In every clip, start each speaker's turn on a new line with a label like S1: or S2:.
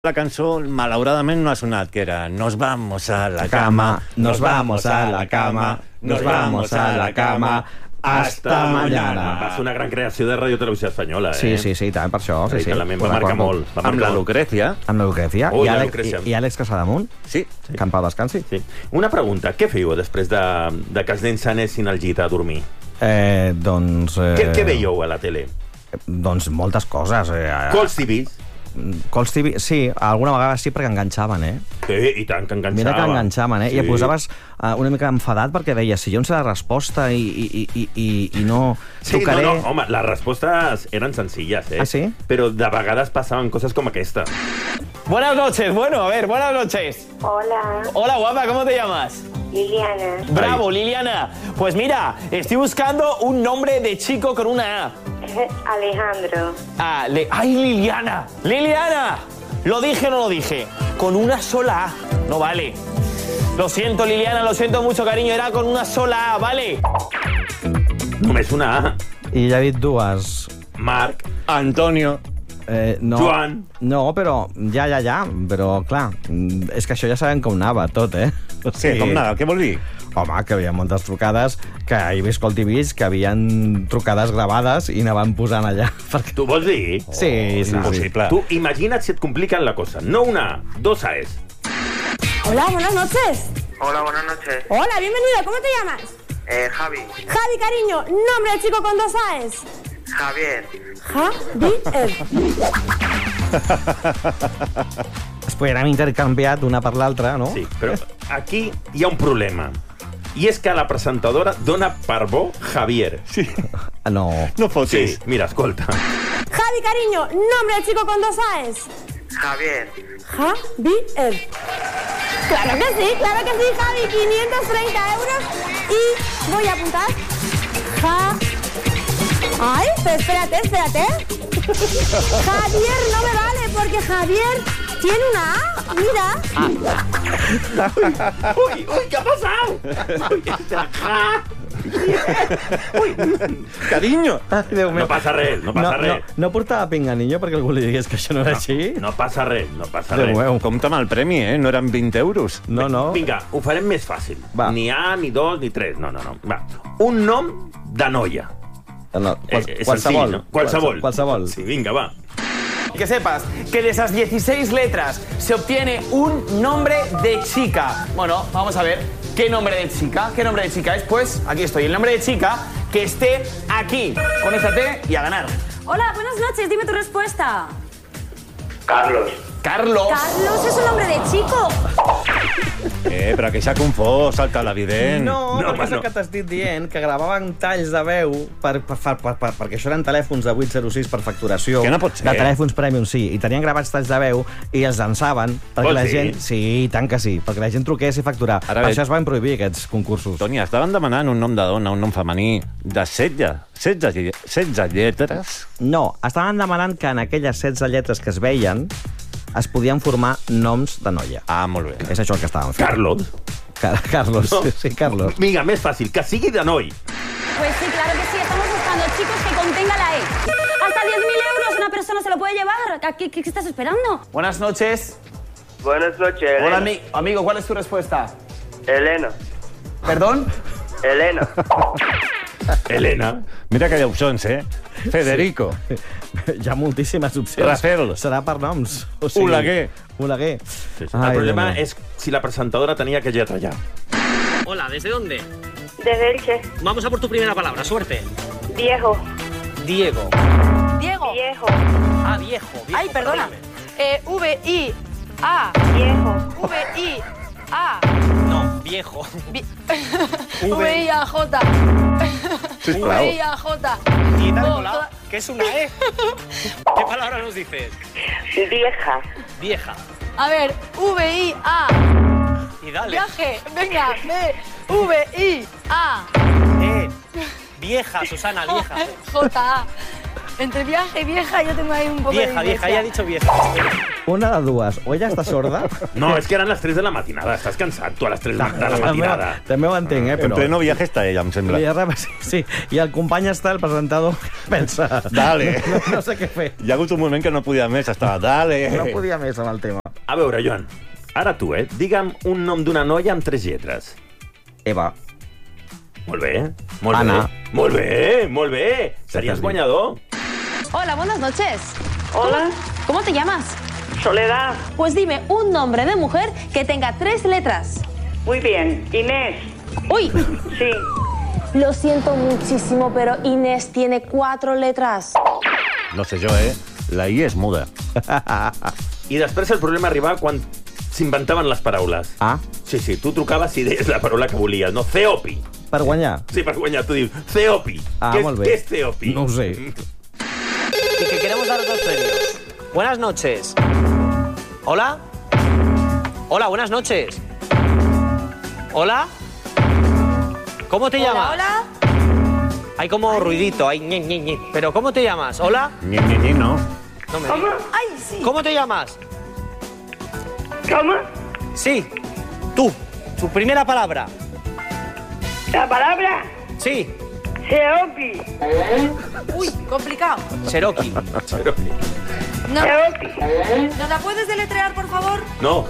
S1: La cançó, malauradament, no ha sonat, que era Nos vamos a la cama,
S2: nos vamos a la cama, nos vamos a la cama, hasta mañana.
S3: Va ser una gran creació de Ràdio Televisió Espanyola,
S2: Sí, tant, per això. Sí, sí.
S3: Va marcar molt.
S1: Amb la Lucrecia.
S2: Amb la Lucrecia.
S3: Oh,
S2: I Àlex Casademunt.
S1: Sí.
S2: Que en pau descansi.
S3: Sí. Una pregunta, què fèieu després de que els nens s'anessin al llit a dormir?
S2: Doncs...
S3: Què veieu a la tele?
S2: Doncs moltes coses.
S3: Cols TVs?
S2: Cols TV, sí, alguna vegada sí, perquè enganxaven,
S3: Sí, i tant que enganxaven.
S2: Mira que enganxaven,
S3: Sí.
S2: I et posaves una mica enfadat perquè deies, si jo no sé la resposta i no trucaré...
S3: No, home, les respostes eren senzilles,
S2: Ah, sí?
S3: Però de vegades passaven coses com aquesta.
S4: Buenas noches, buenas noches.
S5: Hola,
S4: Hola, guapa, ¿cómo te llamas?
S5: Liliana.
S4: Bravo, Liliana. Pues mira, estoy buscando un nombre de chico con una A.
S5: Alejandro.
S4: ¡Ay, Liliana! ¡Liliana! ¿Lo dije o no lo dije? Con una sola A. No vale. Lo siento, Liliana, lo siento mucho, cariño. Era con una sola A, ¿vale?
S3: Només una A.
S2: I ja he dit dues.
S3: Marc.
S1: Antonio.
S2: No,
S3: Joan.
S2: No, però ja, però clar, és que això ja sabem com anava tot, O
S1: Sí, com nada, què vol dir?
S2: Home, que hi havia moltes trucades, que he vist Col TVs, que havien trucades gravades i anaven posant allà. Perquè...
S3: Tu vols dir?
S2: Sí.
S1: Imposible.
S3: Tu imagina't si et compliquen la cosa. No una A, dos A's.
S6: Hola, buenas noches.
S5: Hola, buenas noches.
S6: Hola, bienvenido. ¿Cómo te llamas?
S5: Javi.
S6: Javi, cariño. Nombre del chico con dos A's.
S5: Javier.
S6: Javier.
S2: Es podrien intercanviar d'una per l'altra, no?
S3: Sí, però aquí hi ha un problema. I és que la presentadora dona per bo Javier. Sí.
S2: No.
S1: No fotis.
S3: Sí, mira, escolta.
S6: Javi, cariño. Nombre del chico con dos A's.
S5: Javier.
S6: Javier. Claro que sí, Javi. 530 euros. Y voy a apuntar. Ay, pero espérate. Javier no me vale porque Javier tiene una A. Mira.
S3: Uy, què ha passat?
S1: Carinyo.
S2: Déu meu.
S3: No passa res, no passa res.
S2: No portava pinganillo perquè algú li digués que això no era així?
S3: No passa res, no passa
S2: Déu
S3: res.
S2: meu.
S1: Compte amb el premi, No eren 20 euros.
S2: No.
S3: Vinga, ho farem més fàcil.
S2: Va.
S3: Ni A, ni dos, ni tres. No. Va. Un nom de noia.
S2: No,
S3: És
S2: qualsevol.
S3: senzill, no? Qualsevol.
S2: Sí.
S3: Sí, vinga, va.
S4: Que sepas que de esas 16 letras se obtiene un nombre de chica. Bueno, vamos a ver qué nombre de chica. ¿Qué nombre de chica es? Pues aquí estoy. El nombre de chica que esté aquí. Conéctate y a ganar.
S6: Hola, buenas noches. Dime tu respuesta.
S5: Carlos.
S4: Carlos.
S6: Carlos es un nombre de chico.
S1: Però que s'ha confós, el televident.
S2: No,
S3: No,
S2: perquè és el
S3: no.
S2: que t'estic dient, que gravaven talls de veu perquè això eren telèfons de 806 per facturació.
S1: Que no pot ser.
S2: De telèfons premium, sí. I tenien gravats talls de veu i els llançaven perquè
S3: Vols
S2: la
S3: dir?
S2: gent... Sí, i tant que sí. Perquè la gent truqués i facturar.
S1: Ara
S2: Per
S1: bé.
S2: això es van prohibir aquests concursos.
S1: Toni, estaven demanant un nom de dona, un nom femení, de 16 lletres.
S2: No, estaven demanant que en aquelles 16 lletres que es veien es podien formar noms de noia.
S1: Ah, molt bé.
S2: És això el que estàvem fent.
S3: Carlos.
S2: Carlos,
S3: No.
S2: sí, Carlos.
S3: Vinga, més fàcil, que sigui de noi.
S6: Pues sí, claro que sí. Estamos buscando chicos que contengan la E. Hasta 10.000 euros una persona se lo puede llevar. ¿Qué estás esperando?
S4: Buenas noches.
S5: Buenas noches,
S4: Hola,
S5: Elena.
S4: amigo, ¿cuál es tu respuesta?
S5: Elena.
S4: ¿Perdón?
S5: Elena.
S3: Elena.
S1: Mira que hi ha opcions, Federico.
S2: Hi ha moltíssimes opcions.
S1: Rafael.
S2: Serà per noms.
S1: Oleguer.
S2: Oleguer.
S3: Sí.
S2: Ai,
S3: El problema
S2: Déu meu.
S3: és si la presentadora tenia que lletra ja.
S7: Hola, ¿desde dónde?
S5: Desde Elche.
S7: Vamos a por tu primera palabra, suerte.
S5: Viejo.
S7: Diego.
S6: Diego.
S5: Viejo.
S7: Ah, viejo.
S6: Ay, perdona. V-I-A.
S5: Viejo.
S6: V-I-A.
S7: No, viejo.
S6: V-I-A-J.
S1: Sisplau.
S6: V-I-A-J.
S7: ¿Y tal
S6: Oh,
S7: colado?
S6: toda-
S7: ¿Qué es una E? ¿Qué palabra nos dices?
S5: Vieja.
S7: Vieja.
S6: A ver, V-I-A.
S7: Y dale.
S6: Viaje. Venga, V-I-A.
S7: Vieja, Susana, vieja.
S6: J-A.
S8: Entre viaje y vieja yo tengo ahí un poco de
S7: Vieja,
S8: dislexia.
S7: ella ha dicho vieja.
S2: Una de dues. O ella està sorda...
S3: No, és que eren les 3 de la matinada. Estàs cansat, tu, a les 3 de la matinada.
S2: També ho entenc,
S1: En
S2: però...
S1: pleno viaje està ella, em sembla.
S2: Sí, i el company està, el presentador, pensa...
S1: Dale.
S2: No sé què fer.
S1: Hi ha hagut un moment que no podia més, estava, dale.
S2: No podia més amb el tema.
S3: A veure, Joan, ara tu, digue'm un nom d'una noia amb 3 lletres.
S2: Eva.
S3: Molt bé, molt
S2: Anna.
S3: bé. Molt bé, molt bé. Series guanyador.
S6: Hola, buenas noches.
S5: Hola,
S6: ¿Cómo te llamas?
S5: Soledad.
S6: Pues dime un nombre de mujer que tenga 3 letras.
S5: Muy bien. Inés.
S6: Uy,
S5: Sí.
S6: lo siento muchísimo, pero Inés tiene 4 letras.
S1: No sé jo, La I és muda.
S3: I després el problema arribava quan s'inventaven les paraules.
S2: Ah,
S3: Sí, sí, tu trucaves i deies la paraula que volies, no? Ceopi.
S2: per guanyar.
S3: Sí, per guanyar, tu dius Ceopi.
S2: Ah, molt bé.
S3: Què és Ceopi?
S2: No ho sé.
S7: Y que queremos dar otros premios. Buenas noches. ¿Hola? Hola, buenas noches. ¿Hola? ¿Cómo te llamas?
S8: Hola.
S7: Hay como ruidito, hay ñe, ñe, ñe. Pero ¿cómo te llamas? ¿Hola?
S1: Ni, no.
S7: No me
S5: ¿Cómo?
S7: digas.
S8: Ay, sí.
S7: ¿Cómo te llamas?
S5: ¿Cómo?
S7: Sí, tú. Tu primera palabra.
S5: La palabra
S7: Sí,
S5: Ceopi.
S8: Uy, complicado.
S7: Cherokee.
S8: No,
S5: Ceopi.
S8: ¿nos la puedes deletrear, por favor?
S3: No.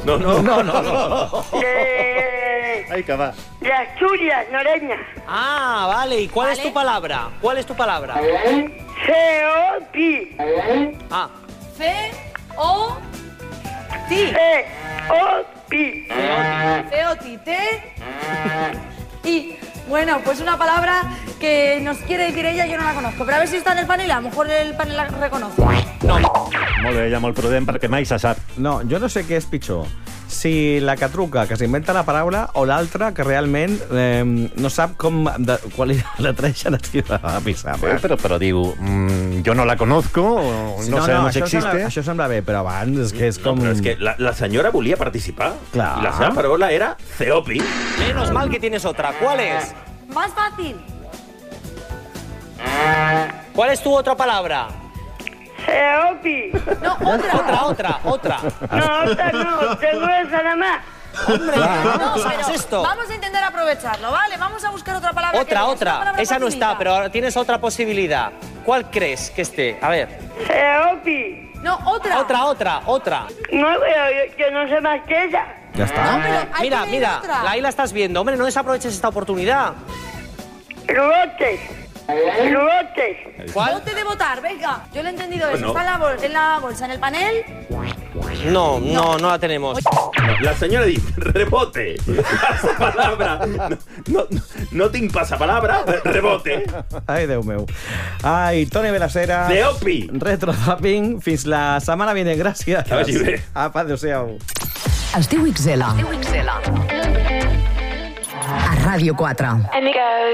S1: Ai, que va.
S5: De Asturias, Noreña.
S7: Ah, vale. ¿Y cuál es
S8: Vale.
S7: tu palabra? ¿Cuál es tu palabra?
S5: Ceopi.
S7: Ah,
S8: F-O-T.
S5: Ceopi.
S8: F-O-T. Y, bueno, pues una palabra que nos quiere decir ella, yo no la conozco. Pero a ver si está en el panel, a lo mejor el panel la reconoce.
S1: Molt bé, ella molt prudent, perquè mai se sap.
S2: No, jo no sé què és pitjor. Si la que truca, que s'inventa la paraula, o l'altra, que realment no sap qual la treixen aquí a la pissarra.
S1: Però diu, jo no la conozco, no sabemos si existe.
S2: Això sembla bé, però abans és que és
S3: No,
S2: com...
S3: però és que la senyora volia participar.
S2: Clar.
S3: I la seva paraula era Ceopi.
S7: menos mal que tienes otra. ¿Cuál es?
S8: Más fácil.
S7: ¿Cuál es tu otra palabra?
S5: Ceopi.
S8: No, otra.
S7: Otra.
S5: No, otra no. Tengo esa nada más.
S7: Hombre,
S8: No,
S7: ¿sabes
S8: pero
S7: esto?
S8: vamos a intentar aprovecharlo, ¿vale? Vamos a buscar otra palabra.
S7: Otra.
S8: Una palabra
S7: Esa no
S8: facilita.
S7: está, pero ahora tienes otra posibilidad. ¿Cuál crees que esté? A ver.
S5: Ceopi.
S8: No, otra.
S7: Otra.
S5: No, pero yo no sé más que esa.
S2: Ja està.
S8: No, pero hay que leer
S7: Mira,
S8: otra.
S7: ahí la estás viendo. Hombre, no desaproveches esta oportunidad.
S5: Rugotes.
S7: ¿Cuál?
S8: Bote de votar, venga. Yo lo he entendido eso.
S3: Bueno.
S8: Está en la bolsa, en el panel.
S7: No la tenemos.
S3: La senyora diu, rebote. Passapalabra. No tinc passapalabra, rebote.
S2: Ai, Déu meu. Ai, Toni Belacera...
S3: Ceopi.
S2: Retro Zapping. Fins la setmana vinent. Gràcies.
S3: Que vagi bé.
S2: Apa, adéu-siau.
S9: Es diu XL. A Ràdio 4.